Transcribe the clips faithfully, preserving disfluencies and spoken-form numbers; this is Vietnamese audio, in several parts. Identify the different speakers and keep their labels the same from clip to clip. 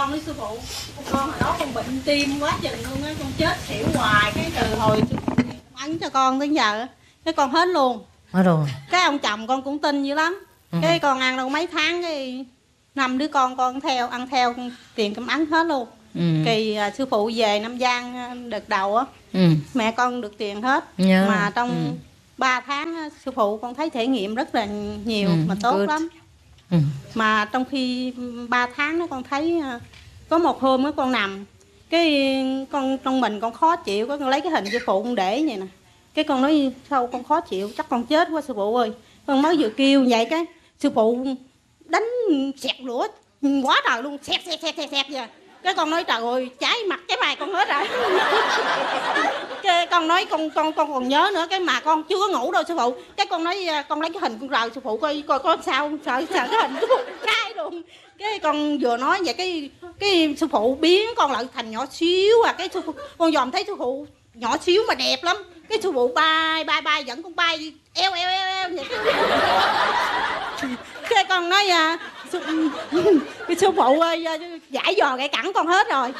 Speaker 1: con với sư phụ. Con hồi đó con bệnh tim quá chừng luôn á, con chết xỉu hoài. Cái từ hồi sư phụ ấn cho con tới giờ cái con hết luôn.
Speaker 2: Hết rồi.
Speaker 1: Cái ông chồng con cũng tin dữ lắm. Ừ. Cái con ăn đâu mấy tháng cái năm đứa con con theo ăn theo tiền cơm ấn hết luôn. Ừ. Kỳ uh, sư phụ về Nam Giang đợt đầu á, ừ. mẹ con được tiền hết. Nhớ. Mà trong ừ. ba tháng uh, sư phụ con thấy thể nghiệm rất là nhiều, ừ. mà tốt Good. lắm. Ừ. Mà trong khi ba tháng đó con thấy uh, có một hôm đó con nằm cái con trong mình con khó chịu, con lấy cái hình sư phụ con để vậy nè. Cái con nói sao con khó chịu, chắc con chết quá sư phụ ơi. Con mới vừa kêu vậy cái sư phụ đánh xẹt lửa quá trời luôn, xẹt xẹt xẹt xẹt xẹt vậy. Cái con nói trời ơi, cháy mặt cháy mày con hết rồi. Cái con nói con con con còn nhớ nữa, cái mà con chưa có ngủ đâu sư phụ. Cái con nói con lấy cái hình con rờ sư phụ coi coi có sao, sợ sợ cái hình sư phụ cay luôn. Cái con vừa nói vậy cái cái sư phụ biến con lại thành nhỏ xíu à. Cái sư phụ, con dòm thấy sư phụ nhỏ xíu mà đẹp lắm. Cái sư phụ bay bay bay dẫn con bay eo eo eo eo vậy. Cái con nói à, sư, cái sư phụ ơi giải dò gãy cẳng con hết rồi.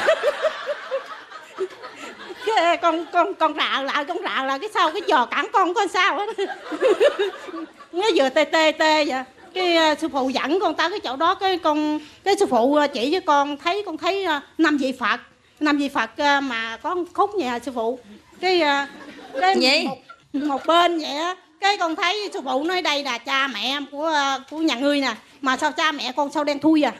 Speaker 1: Cái con con con rạ lại con rạ lại cái sau cái giò cẳng con có sao hết. Nó vừa tê tê tê vậy. Cái uh, sư phụ dẫn con tới cái chỗ đó, cái con cái sư phụ uh, chỉ với con thấy con thấy uh, năm vị Phật, năm vị Phật uh, mà có khúc nhà sư phụ. Cái uh, cái một, một bên vậy á, cái con thấy sư phụ nói đây là cha mẹ của uh, của nhà ngươi nè, mà sao cha mẹ con sao đen thui à.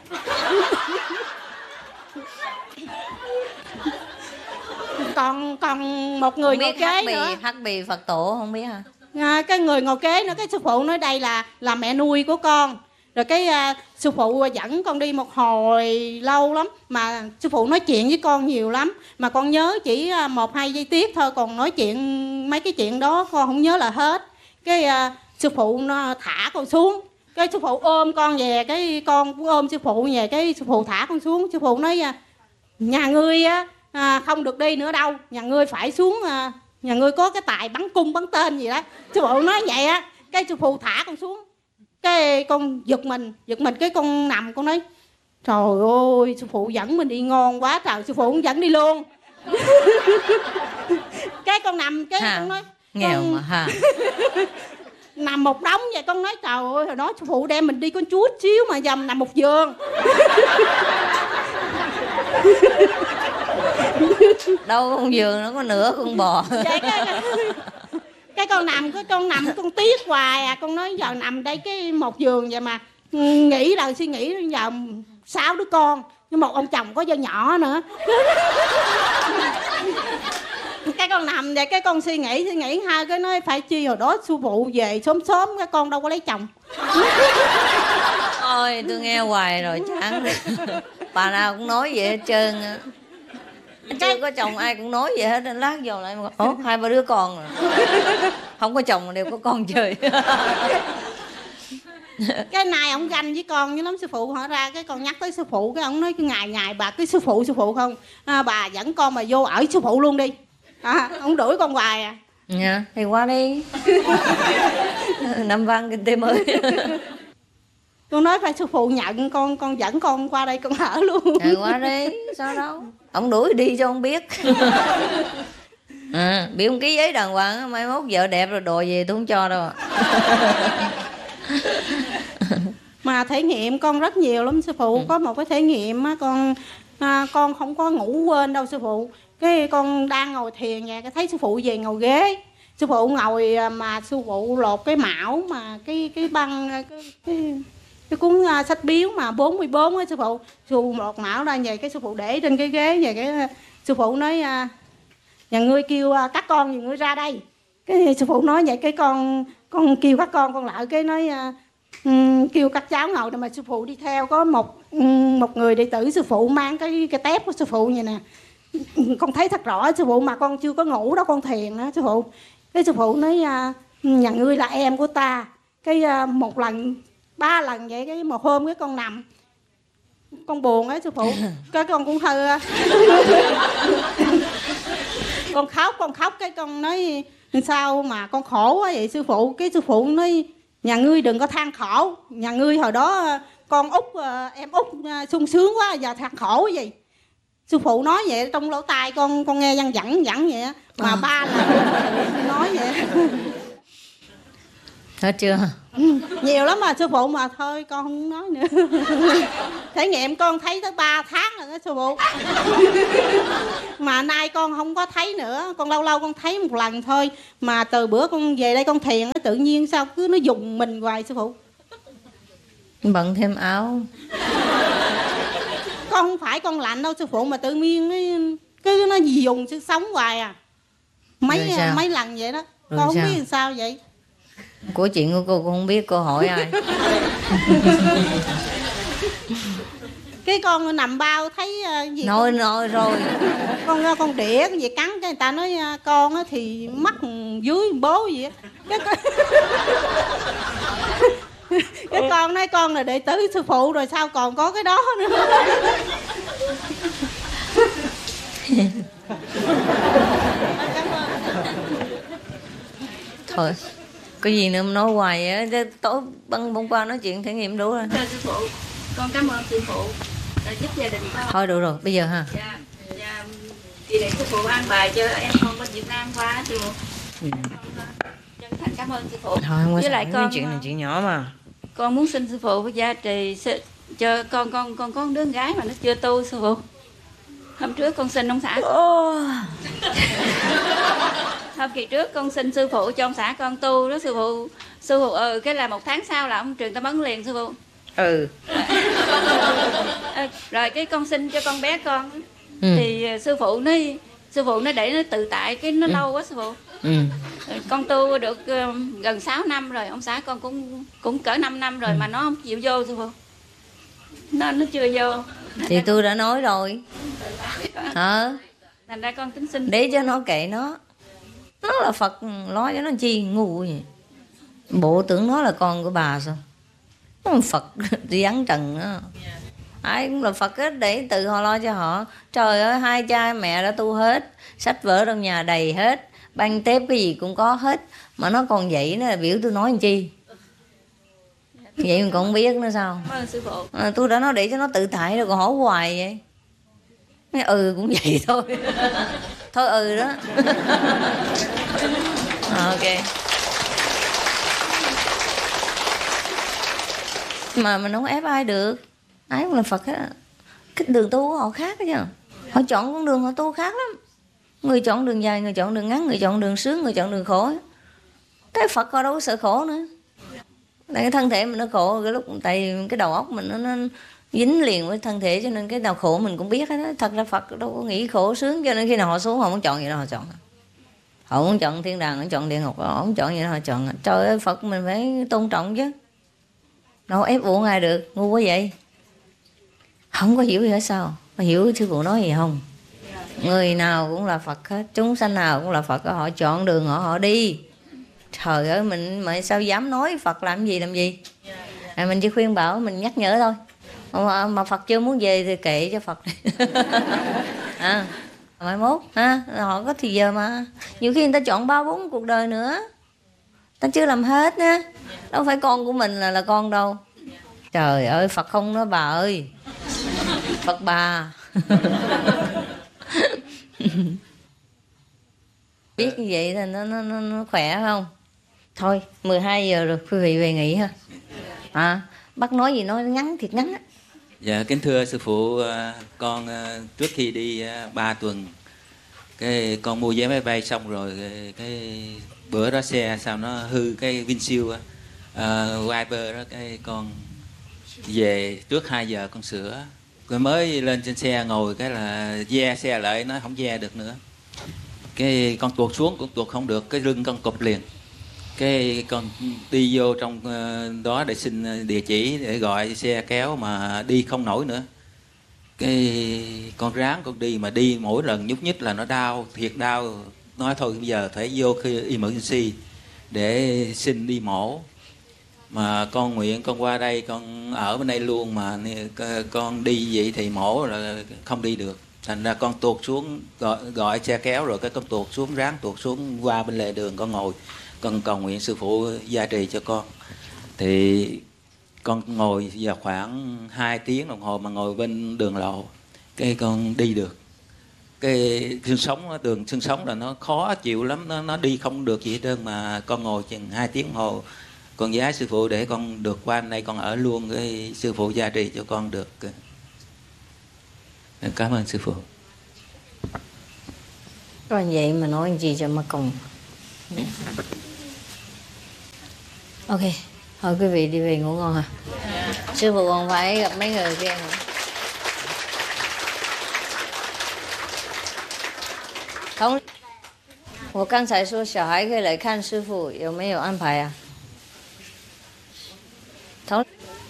Speaker 1: còn còn một người ngồi kế nữa,
Speaker 2: hắc bì Phật tổ không biết hả?
Speaker 1: À, cái người ngồi kế nữa, cái sư phụ nói đây là là mẹ nuôi của con. Rồi cái uh, sư phụ dẫn con đi một hồi lâu lắm, mà sư phụ nói chuyện với con nhiều lắm, mà con nhớ chỉ uh, một hai giây tiếp thôi, còn nói chuyện mấy cái chuyện đó con không nhớ là hết. Cái uh, sư phụ nó thả con xuống, cái sư phụ ôm con về, cái con cũng ôm sư phụ về, cái sư phụ thả con xuống. Sư phụ nói uh, nhà ngươi á uh, không được đi nữa đâu, nhà ngươi phải xuống, uh, nhà ngươi có cái tài bắn cung bắn tên gì đó. Sư phụ nói vậy á, cái sư phụ thả con xuống. Cái con giật mình, giật mình cái con nằm con nói trời ơi sư phụ dẫn mình đi ngon quá trời, sư phụ cũng dẫn đi luôn. Cái con nằm cái ha, con nói
Speaker 2: nghèo
Speaker 1: con...
Speaker 2: mà ha.
Speaker 1: Nằm một đống vậy, con nói trời ơi hồi đó sư phụ đem mình đi con chút xíu mà dầm nằm một giường.
Speaker 2: Đâu con giường nó có nửa con bò.
Speaker 1: Vậy cái, cái con nằm cái con nằm con tiếc hoài à. Con nói giờ nằm đây cái một giường vậy mà nghĩ đời suy nghĩ giờ sáu đứa con nhưng một ông chồng có vợ nhỏ nữa. Cái con nằm vậy cái con suy nghĩ suy nghĩ hai cái nói phải chi hồi đó sư phụ về sớm sớm cái con đâu có lấy chồng.
Speaker 2: Ôi tôi nghe hoài rồi chán. Bà nào cũng nói vậy hết trơn á. Chưa có chồng ai cũng nói vậy hết, lát vô lại mà ủa hai ba đứa con rồi. Không có chồng mà đều có con chơi.
Speaker 1: Cái này ông ganh với con với lắm. Sư phụ hỏi ra cái con nhắc tới sư phụ, cái ông nói cái ngày ngày bà cái sư phụ sư phụ không à, bà dẫn con mà vô ở sư phụ luôn đi à, ông đuổi con hoài à.
Speaker 2: Dạ thì qua đi. Năm văn kinh tế mới.
Speaker 1: Con nói phải sư phụ nhận con, con dẫn con qua đây con ở luôn.
Speaker 2: Ừ, qua đi, sao đâu. Ông đuổi đi cho ông biết. À, bị ông ký giấy đàng hoàng, mai mốt vợ đẹp rồi đồ về tôi không cho đâu.
Speaker 1: Mà thể nghiệm con rất nhiều lắm sư phụ. Ừ. Có một cái thể nghiệm á, con à, con không có ngủ quên đâu sư phụ. Cái con đang ngồi thiền vậy, cái thấy sư phụ về ngồi ghế. Sư phụ ngồi mà sư phụ lột cái mão mà cái cái băng cái, cái cái cuốn uh, sách biếu mà bốn mươi bốn á sư phụ. Sư phụ lột mão ra vậy cái sư phụ để trên cái ghế vậy cái uh, sư phụ nói uh, nhà ngươi kêu uh, các con nhà ngươi ra đây. Cái sư phụ nói vậy cái con con kêu các con con lại cái nói uh, um, kêu các cháu ngồi mà sư phụ đi theo có một um, một người đệ tử sư phụ mang cái cái tép của sư phụ vậy nè. Con thấy thật rõ sư phụ mà con chưa có ngủ đó, con thiền đó sư phụ. Cái sư phụ nói uh, nhà ngươi là em của ta. Cái uh, một lần ba lần vậy cái một hôm cái con nằm con buồn á sư phụ, cái con cũng hơi con khóc con khóc cái con nói sao mà con khổ quá vậy sư phụ. Cái sư phụ nói nhà ngươi đừng có than khổ, nhà ngươi hồi đó con út em út sung sướng quá, giờ thật khổ gì. Sư phụ nói vậy trong lỗ tai con con nghe văng vẳng vẳng vậy á, mà à. ba là nói vậy.
Speaker 2: Hết chưa?
Speaker 1: Ừ, nhiều lắm mà sư phụ, mà thôi con không nói nữa. Trải nghiệm con thấy tới ba tháng rồi đó sư phụ. Mà nay con không có thấy nữa, con lâu lâu con thấy một lần thôi. Mà từ bữa con về đây con thiền tự nhiên sao cứ nó dùng mình hoài sư phụ.
Speaker 2: Bận thêm áo.
Speaker 1: Con không phải con lạnh đâu sư phụ, mà tự nhiên nó cứ nó dùng sức sống hoài à. Mấy mấy lần vậy đó. Rồi con không sao? Biết sao vậy.
Speaker 2: Của chuyện của cô, cô không biết, cô hỏi ai.
Speaker 1: Cái con nằm bao thấy uh, gì
Speaker 2: nói con... nói rồi
Speaker 1: con con đĩa cái gì cắn cái người ta nói uh, con á thì mắt dưới bố gì á. Cái con... cái con nói con là đệ tử sư phụ rồi sao còn có cái đó nữa.
Speaker 2: Thôi có gì nữa nói hoài á, tối băng bông qua nói chuyện thể nghiệm đủ rồi.
Speaker 3: Thưa sư phụ, con cảm ơn sư phụ đã giúp gia đình con.
Speaker 2: Thôi được rồi, bây giờ ha.
Speaker 3: Dạ, dạ, chị để sư phụ an bài cho em con bên Việt Nam qua sư phụ. Ừ. Chân thành cảm ơn sư phụ.
Speaker 2: Thôi không có
Speaker 3: với lại con
Speaker 2: chuyện này chuyện nhỏ mà.
Speaker 3: Con muốn xin sư phụ với gia trì cho con con con có đứa gái mà nó chưa tu sư phụ. Hôm trước con xin ông xã.
Speaker 2: Oh.
Speaker 3: Hôm kỳ trước con xin sư phụ cho ông xã con tu đó sư phụ. Sư phụ ừ cái là một tháng sau là ông truyền tâm ấn liền sư phụ.
Speaker 2: Ừ.
Speaker 3: À, rồi cái con xin cho con bé con ừ. Thì sư phụ nói sư phụ nó để nó tự tại cái nó ừ. lâu quá sư phụ. Ừ. Con tu được uh, gần sáu năm rồi, ông xã con cũng cũng cỡ năm năm rồi ừ. mà nó không chịu vô sư phụ. Nó nó chưa vô.
Speaker 2: Thì tôi đã nói rồi. Hả?
Speaker 3: Thành ra con tính xin.
Speaker 2: Để cho nó kệ nó. Nó là Phật, nói cho nó chi ngu vậy. Bộ tưởng nó là con của bà sao? Nó là Phật đi vắng trần đó. Ai cũng là Phật hết, để tự họ lo cho họ. Trời ơi, hai cha mẹ đã tu hết, sách vở trong nhà đầy hết, băng tép cái gì cũng có hết, mà nó còn vậy nó là biểu tôi nói làm chi. Vậy mình còn không biết nữa sao. À, tôi đã nói để cho nó tự tại rồi còn hỏi hoài vậy. Nói ừ cũng vậy thôi. Thôi ừ đó. À, ok. Mà mình không ép ai được. Ai cũng là Phật á. Cái đường tu của họ khác đó chứ. Họ chọn con đường họ tu khác lắm. Người chọn đường dài, người chọn đường ngắn, người chọn đường sướng, người chọn đường khổ. Cái Phật họ đâu có sợ khổ nữa. Cái thân thể mình nó khổ cái lúc tại cái đầu óc mình nó, nó dính liền với thân thể, cho nên cái nào khổ mình cũng biết hết đó. Thật ra Phật đâu có nghĩ khổ sướng, cho nên khi nào họ xuống họ muốn chọn gì đó họ chọn. Họ muốn chọn thiên đàng, họ chọn địa ngục, họ muốn chọn gì đó họ chọn. Trời ơi, Phật mình phải tôn trọng chứ. Đâu ép buộc ai được, ngu quá vậy. Không có hiểu gì hết sao? Có hiểu sư phụ nói gì không? Người nào cũng là Phật hết, chúng sanh nào cũng là Phật, họ chọn đường họ họ đi. Trời ơi, mình mà sao dám nói Phật làm gì làm gì? À, mình chỉ khuyên bảo, mình nhắc nhở thôi. Mà, mà Phật chưa muốn về thì kệ cho Phật. À, mai mốt ha, họ có thì giờ mà. Nhiều khi người ta chọn ba bốn cuộc đời nữa, ta chưa làm hết nha. Đâu phải con của mình là là con đâu. Trời ơi, Phật không nói bà ơi, Phật bà. Biết như vậy thì nó, nó, nó, nó khỏe không? Thôi, mười hai giờ rồi, quý vị về nghỉ ha. À, bác nói gì nói ngắn thiệt ngắn á.
Speaker 4: Dạ, kính thưa sư phụ, con trước khi đi ba tuần, cái con mua vé máy bay xong rồi, cái, cái bữa đó xe sao nó hư cái windshield á, uh, wiper đó, cái con về trước hai giờ con sửa, rồi mới lên trên xe ngồi cái là ve xe lại, nó không ve được nữa. Cái con tuột xuống cũng tuột không được, cái lưng con cụp liền. Cái con đi vô trong đó để xin địa chỉ để gọi xe kéo mà đi không nổi nữa. Cái con ráng con đi mà đi mỗi lần nhúc nhích là nó đau, thiệt đau. Nói thôi bây giờ phải vô khi emergency để xin đi mổ. Mà con nguyện con qua đây con ở bên đây luôn, mà con đi vậy thì mổ là không đi được. Thành ra con tuột xuống gọi, gọi xe kéo rồi cái con tuột xuống, ráng tuột xuống qua bên lề đường con ngồi. Con cầu nguyện sư phụ gia trì cho con. Thì con ngồi giờ khoảng hai tiếng đồng hồ mà ngồi bên đường lộ, cái con đi được. Cái xương sống, đường xương sống là nó khó chịu lắm, nó nó đi không được gì hết trơn, mà con ngồi chừng hai tiếng đồng hồ. Con giá sư phụ để con được qua đây con ở luôn, cái sư phụ gia trì cho con được. Cảm ơn sư phụ.
Speaker 2: Còn vậy mà nói gì cho mà cùng. Ok, thôi quý vị đi về ngủ ngon hả? Sư phụ còn phải gặp mấy người kia nữa. 同，我刚才说小孩可以来看师傅，有没有安排啊？同，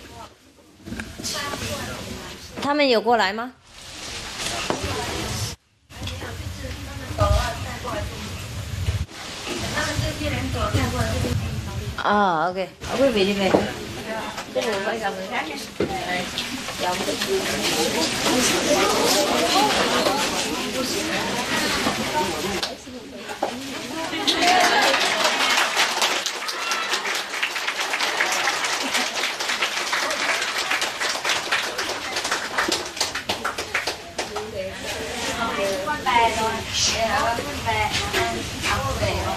Speaker 2: 他们有过来吗？À, ok. Quý vị đi về. Cái người phải gặp người khác nhé. Chồng cái gì? Con về rồi. Con về. Không về rồi.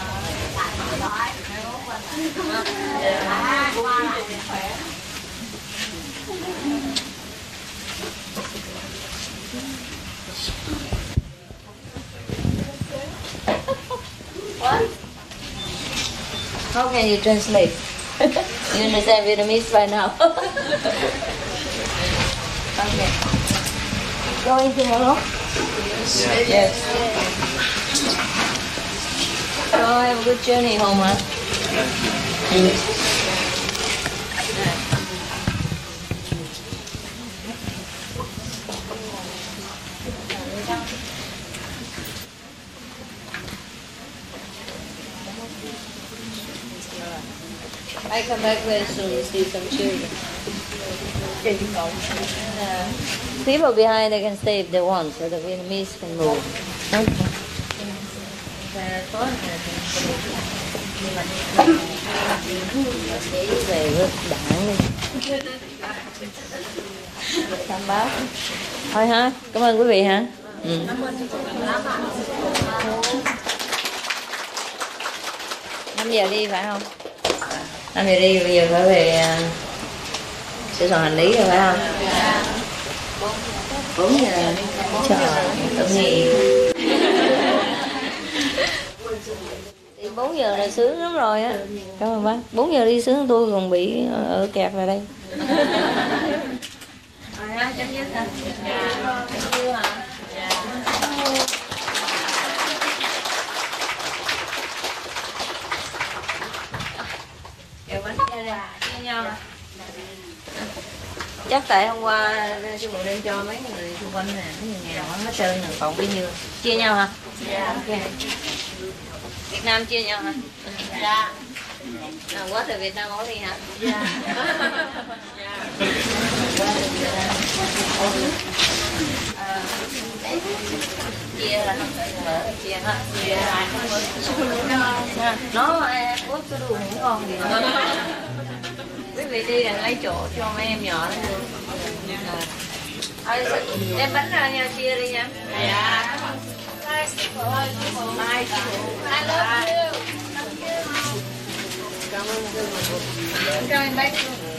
Speaker 2: What? How can you translate? You understand Vietnamese by now? Okay. Going tomorrow? Yes. Yes. So have a good journey home, huh? Mm. I come back very soon to see some children. Uh, people behind, they can stay if they want, so the Vietnamese can move. Okay. Về với đảng đi. Tham báo. Thôi ha, cảm ơn quý vị hả? Ừ. năm giờ đi phải không? năm giờ đi, bây giờ phải về uh, sửa soạn hành lý rồi phải không? bốn giờ. Trời, tội nghiệp. Đi bốn giờ là sướng lắm rồi á. Cảm ơn bác. bốn giờ đi sướng, tôi còn bị ở kẹt vào đây. Rồi ha, chấm dứt hả? Dạ. Chưa hả? Dạ. Kẹo bánh chia ra, chia nhau nè. Chắc tại hôm qua sư phụ đem cho mấy người xung quanh nè, mấy người nghèo hết trơn rồi, còn bấy nhiêu. Chia nhau hả? Dạ. Ok. Việt Nam chia nhau hả? Dạ. Nào quá từ Việt Nam đi hả? Dạ. À, chia là mở chia hả? Dạ. Nó cốt cái đồ ngủ ngon gì đó. Quý vị đi là lấy chỗ cho mấy em nhỏ đó. Thôi đem bánh ra nha, chia đi nha. Dạ. Bye sư phụ ơi, sư phụ. Bye sư phụ. I love you. Cảm ơn sư phụ. Cho em bánh.